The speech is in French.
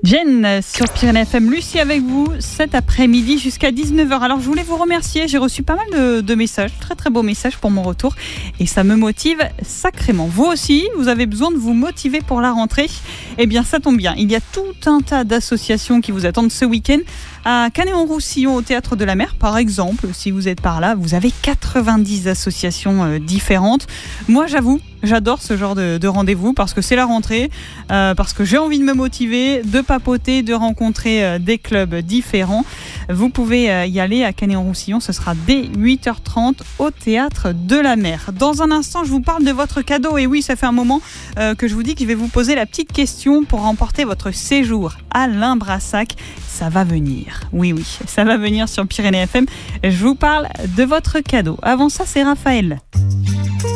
Jen sur Pyrénées FM, Lucie avec vous cet après-midi jusqu'à 19h. Alors je voulais vous remercier, j'ai reçu pas mal de messages, très très beaux messages pour mon retour et ça me motive sacrément. Vous aussi, vous avez besoin de vous motiver pour la rentrée. Eh bien ça tombe bien, il y a tout un tas d'associations qui vous attendent ce week-end à Canet-en-Roussillon au Théâtre de la Mer par exemple. Si vous êtes par là, vous avez 90 associations différentes. Moi j'avoue, j'adore ce genre de rendez-vous parce que c'est la rentrée, parce que j'ai envie de me motiver, de papoter, de rencontrer des clubs différents. Vous pouvez y aller à Canet-en-Roussillon, ce sera dès 8h30 au Théâtre de la Mer. Dans un instant, je vous parle de votre cadeau. Et oui, ça fait un moment que je vous dis que je vais vous poser la petite question pour remporter votre séjour à Limbrassac. Ça va venir. Oui, ça va venir sur Pyrénées FM. Je vous parle de votre cadeau. Avant ça, c'est Raphaël.